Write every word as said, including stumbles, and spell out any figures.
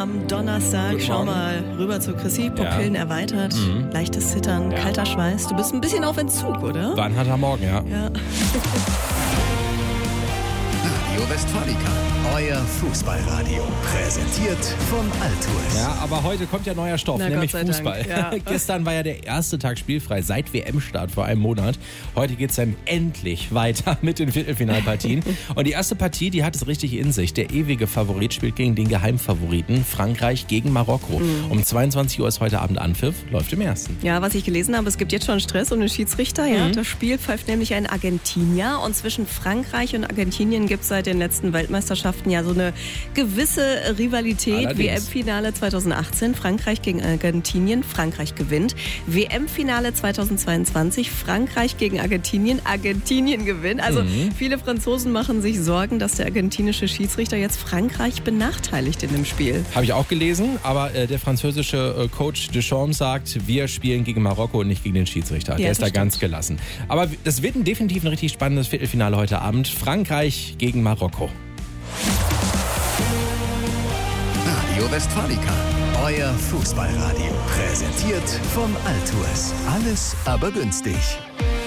am Donnerstag. Schau mal rüber zu Chrissy. Pupillen ja. erweitert, mhm. leichtes Zittern, ja. kalter Schweiß. Du bist ein bisschen auf Entzug, oder? War ein harter Morgen, ja. ja. Radio Westfalica, euer Fußballradio. Präsentiert von Altours. Ja, aber heute kommt ja neuer Stoff, Na, nämlich Fußball. Ja. Gestern war ja der erste Tag spielfrei seit W M-Start vor einem Monat. Heute geht es dann endlich weiter mit den Viertelfinalpartien. Und die erste Partie, die hat es richtig in sich. Der ewige Favorit spielt gegen den Geheimfavoriten Frankreich gegen Marokko. Mhm. Um zweiundzwanzig Uhr ist heute Abend Anpfiff, läuft im ersten. Ja, was ich gelesen habe, es gibt jetzt schon Stress um den Schiedsrichter. Ja. Mhm. Das Spiel pfeift nämlich ein Argentinier. Und zwischen Frankreich und Argentinien gibt es seit den letzten Weltmeisterschaften ja so eine gewisse Rivalität. Allerdings. W M-Finale zweitausendachtzehn, Frankreich gegen Argentinien, Frankreich gewinnt. W M-Finale zweitausendzweiundzwanzig, Frankreich gegen Argentinien, Argentinien gewinnt. Also mhm. viele Franzosen machen sich Sorgen, dass der argentinische Schiedsrichter jetzt Frankreich benachteiligt in dem Spiel. Habe ich auch gelesen, aber äh, der französische äh, Coach Deschamps sagt, wir spielen gegen Marokko und nicht gegen den Schiedsrichter. Ja, der ist da stimmt. ganz gelassen. Aber das wird ein, definitiv ein richtig spannendes Viertelfinale heute Abend. Frankreich gegen Marokko. Radio Westfalica, euer Fußballradio. Präsentiert von Altours. Alles aber günstig.